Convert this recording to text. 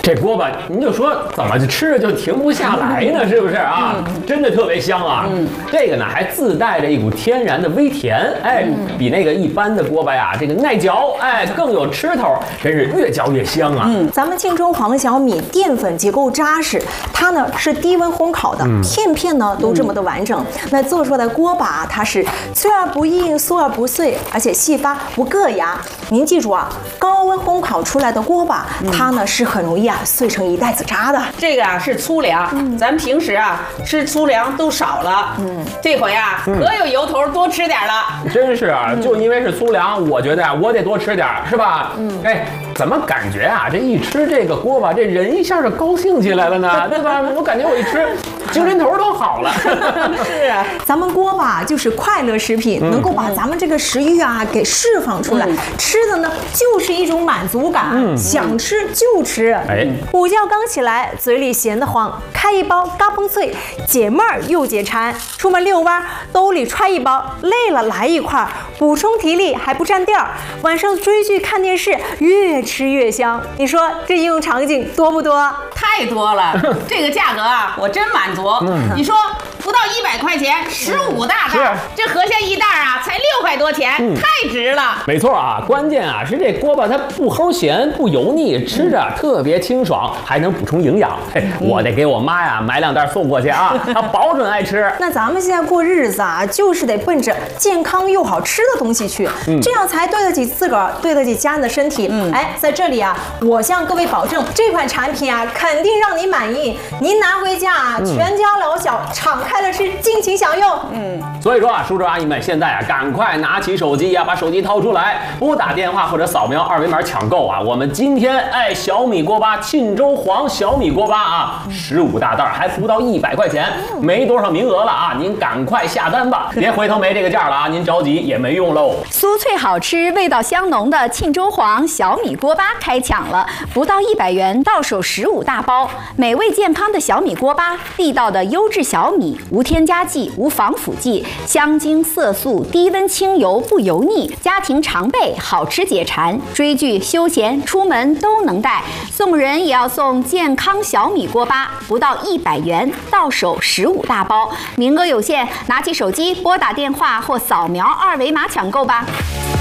这锅巴您就说怎么就吃着就停不下来呢？是不是啊？真的特别香啊！这个呢还自带着一股天然的微甜，哎，比那个一般的锅巴呀，这个耐嚼，哎，更有吃头，真是越嚼越香啊！ 咱们庆州黄小米淀粉结构扎实，它呢是低温烘烤的，片片呢都这么的完整。那做出来的锅巴它是脆而不硬，酥而不碎，而且细发不硌牙。您记住啊，高温烘烤出来的锅巴，它呢是很容易碎成一袋子渣的。 这个啊是粗粮，咱平时啊吃粗粮都少了，这回啊可有由头多吃点了。 真是啊，就因为是粗粮，我觉得啊我得多吃点，是吧？哎，怎么感觉啊这一吃这个锅巴，这人一下就高兴起来了呢？对吧？我感觉我一吃，精神头都好了。 是啊， 咱们锅巴就是快乐食品，能够把咱们这个食欲啊给释放出来，吃的呢就是一种满足感，想吃就吃。 哎， 午觉刚起来，嘴里闲得慌，开一包嘎嘣脆，解闷儿又解馋。出门遛弯，兜里揣一包，累了来一块，补充体力还不占地儿。晚上追剧看电视，越吃越香。你说这应用场景多不多？ 太多了，这个价格啊我真满足。你说不到100块钱，15大袋，这合下一袋啊才6块多钱，太值了。 没错啊，关键啊是这锅巴它不齁咸不油腻，吃着特别清爽，还能补充营养。嘿，我得给我妈呀买2袋送过去啊，她保准爱吃。 那咱们现在过日子啊，就是得奔着健康又好吃的东西去，这样才对得起自个儿，对得起家人的身体。哎，在这里啊，我向各位保证，这款产品啊，肯定让你满意。您拿回家啊，全家老小敞开了吃，尽情享用。 所以说啊，叔叔阿姨们现在啊，赶快拿起手机呀，把手机掏出来，拨打电话或者扫描2维码抢购啊！我们今天小米锅巴沁州黄小米锅巴啊，15大袋，还不到100块钱，没多少名额了啊！您赶快下单吧，别回头没这个价了啊！您着急也没用喽。 酥脆好吃、味道香浓的沁州黄小米锅巴开抢了，不到100元，到手15大包，美味健康的小米锅巴，地道的优质小米，无添加剂、无防腐剂，香精色素，低温清油不油腻，家庭常备，好吃解馋，追剧、休闲、出门都能带。送人也要送健康小米锅巴，不到100元，到手15大包，名额有限，拿起手机拨打电话或扫描2维码抢购吧。